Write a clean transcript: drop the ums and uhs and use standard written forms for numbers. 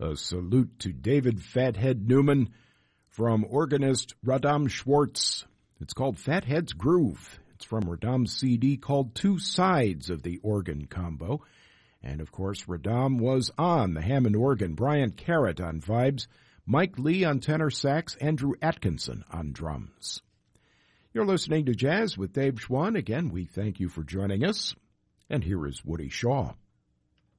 A salute to David Fathead Newman from organist Radam Schwartz. It's called Fathead's Groove. It's from Radam's CD called Two Sides of the Organ Combo. And, of course, Radam was on the Hammond organ, Brian Carrot on vibes, Mike Lee on tenor sax, Andrew Atkinson on drums. You're listening to Jazz with Dave Schwann. Again, we thank you for joining us. And here is Woody Shaw.